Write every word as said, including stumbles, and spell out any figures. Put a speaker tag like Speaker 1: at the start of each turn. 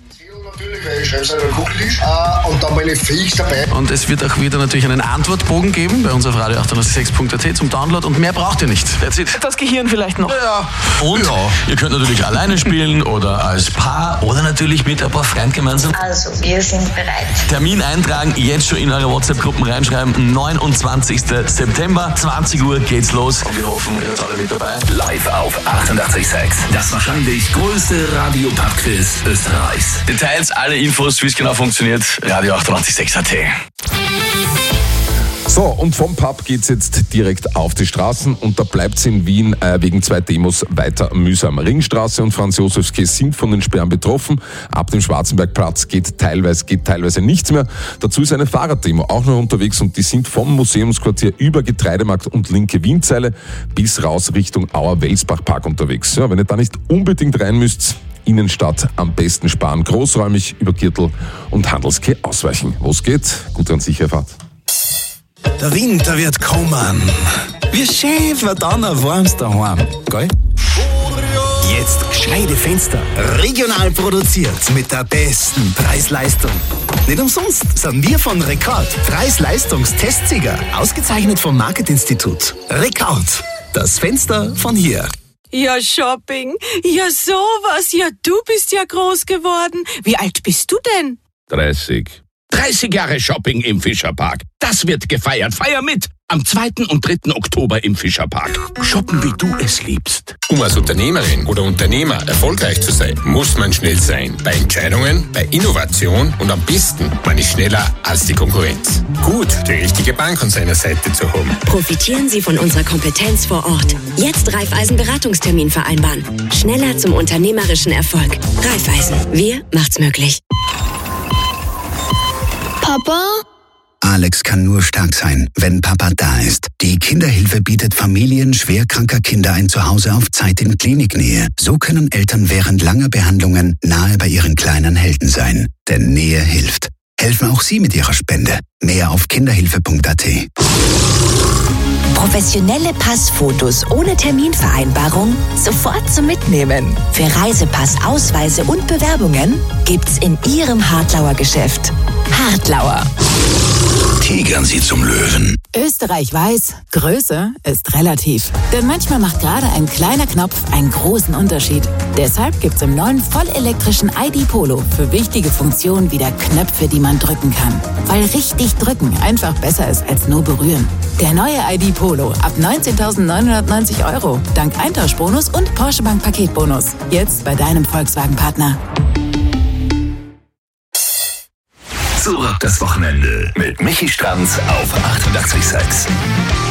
Speaker 1: Natürlich, weil ich schreibe es auf einen Kugeltisch äh, und dann meine Fähig dabei.
Speaker 2: Und es wird auch wieder natürlich einen Antwortbogen geben bei uns auf radio achthundertsechs punkt a t zum Download und mehr braucht ihr nicht. That's it.
Speaker 3: Das Gehirn vielleicht noch.
Speaker 2: Ja.
Speaker 4: Und
Speaker 2: ja.
Speaker 4: Ihr könnt natürlich alleine spielen oder als Paar oder natürlich mit ein paar Freunden gemeinsam.
Speaker 5: Also, wir sind bereit.
Speaker 4: Termin eintragen, jetzt schon in eure WhatsApp-Gruppen reinschreiben. neunundzwanzigsten September, zwanzig Uhr geht's los. Und wir hoffen, ihr seid alle mit dabei.
Speaker 6: Live auf achtundachtzig Komma sechs. Das wahrscheinlich größte Radio-Pub-Quiz Österreichs.
Speaker 4: Details, alle Infos, wie es genau funktioniert, radio achtundachtzig Komma sechs punkt a t.
Speaker 7: So, und vom Pub geht's jetzt direkt auf die Straßen und da bleibt's in Wien äh, wegen zwei Demos weiter mühsam. Ringstraße und Franz-Josefs-Käse sind von den Sperren betroffen. Ab dem Schwarzenbergplatz geht teilweise, geht teilweise nichts mehr. Dazu ist eine Fahrraddemo auch noch unterwegs und die sind vom Museumsquartier über Getreidemarkt und linke Wienzeile bis raus Richtung Auer-Welsbach-Park unterwegs. Ja, wenn ihr da nicht unbedingt rein müsst, Innenstadt am besten sparen, großräumig über Gürtel und Handelskeh ausweichen. Wo's geht? Gute und sichere Fahrt.
Speaker 8: Der Winter wird kommen. Wie schön wird dann ein warmes daheim, gell? Jetzt gescheite Fenster. Regional produziert mit der besten Preis-Leistung. Nicht umsonst sind wir von Rekord Preis-Leistungstestsieger. Ausgezeichnet vom Marketinstitut. Rekord. Das Fenster von hier.
Speaker 3: Ja, Shopping. Ja, sowas. Ja, du bist ja groß geworden. Wie alt bist du denn?
Speaker 7: dreißig.
Speaker 6: dreißig Jahre Shopping im Fischerpark. Das wird gefeiert. Feier mit! Am zweiten und dritten Oktober im Fischerpark. Shoppen, wie du es liebst.
Speaker 9: Um als Unternehmerin oder Unternehmer erfolgreich zu sein, muss man schnell sein. Bei Entscheidungen, bei Innovation und am besten, man ist schneller als die Konkurrenz. Gut, die richtige Bank an seiner Seite zu haben.
Speaker 10: Profitieren Sie von unserer Kompetenz vor Ort. Jetzt Raiffeisen Beratungstermin vereinbaren. Schneller zum unternehmerischen Erfolg. Raiffeisen. Wir macht's möglich.
Speaker 11: Papa?
Speaker 8: Alex kann nur stark sein, wenn Papa da ist. Die Kinderhilfe bietet Familien schwerkranker Kinder ein Zuhause auf Zeit in Kliniknähe. So können Eltern während langer Behandlungen nahe bei ihren kleinen Helden sein. Denn Nähe hilft. Helfen auch Sie mit Ihrer Spende. Mehr auf kinderhilfe punkt a t.
Speaker 12: Professionelle Passfotos ohne Terminvereinbarung sofort zum Mitnehmen. Für Reisepass, Ausweise und Bewerbungen gibt's in Ihrem Hartlauer Geschäft. Hartlauer.
Speaker 8: Tigern Sie zum Löwen.
Speaker 13: Österreich weiß, Größe ist relativ. Denn manchmal macht gerade ein kleiner Knopf einen großen Unterschied. Deshalb gibt's im neuen vollelektrischen I D Polo für wichtige Funktionen wieder Knöpfe, die man drücken kann. Weil richtig drücken einfach besser ist als nur berühren. Der neue I D Polo ab neunzehntausendneunhundertneunzig Euro. Dank Eintauschbonus und Porsche Bank Paketbonus. Jetzt bei deinem Volkswagen-Partner.
Speaker 6: Zurück das Wochenende mit Michi Stranz auf achtundachtzig Komma sechs.